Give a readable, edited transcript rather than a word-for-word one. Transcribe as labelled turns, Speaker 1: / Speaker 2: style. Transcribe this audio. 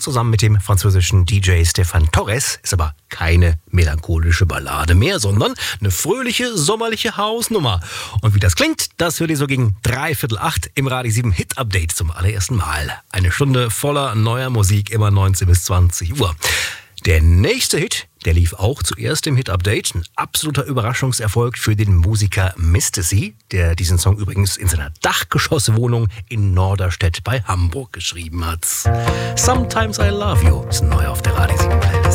Speaker 1: zusammen mit dem französischen DJ Stéphane Torres. Ist aber keine melancholische Ballade mehr, sondern eine fröhliche, sommerliche Hausnummer. Und wie das klingt, das hört ihr so gegen 7:45 im Radio 7 Hit Update zum allerersten Mal. Eine Stunde voller neuer Musik, immer 19 bis 20 Uhr. Der nächste Hit, der lief auch zuerst im Hit-Update. Ein absoluter Überraschungserfolg für den Musiker Mistasy, der diesen Song übrigens in seiner Dachgeschosswohnung in Norderstedt bei Hamburg geschrieben hat. Sometimes I Love You ist neu auf der Radio 7 Playlist.